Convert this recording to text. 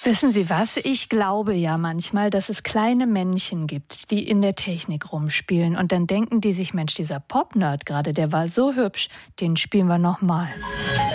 Wissen Sie was? Ich glaube ja manchmal, dass es kleine Männchen gibt, die in der Technik rumspielen. Und dann denken die sich, Mensch, dieser Pop-Nerd gerade, der war so hübsch, den spielen wir noch mal.